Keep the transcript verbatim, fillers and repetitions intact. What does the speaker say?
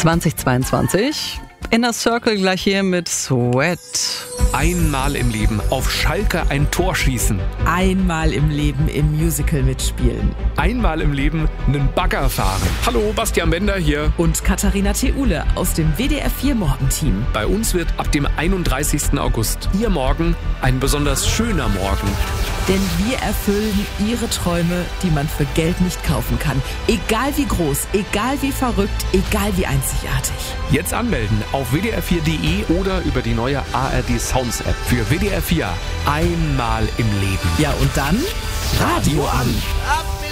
zweitausendzweiundzwanzig. Inner Circle gleich hier mit Sweat. Einmal im Leben auf Schalke ein Tor schießen. Einmal im Leben im Musical mitspielen. Einmal im Leben einen Bagger fahren. Hallo, Bastian Bender hier. Und Katharina Theule aus dem W D R vier Morgenteam. Bei uns wird ab dem einunddreißigsten August Ihr Morgen ein besonders schöner Morgen. Denn wir erfüllen Ihre Träume, die man für Geld nicht kaufen kann. Egal wie groß, egal wie verrückt, egal wie einzigartig. Jetzt anmelden auf w d r vier punkt d e oder über die neue A R D Sounds App für W D R vier. Einmal im Leben. Ja, und dann Radio an.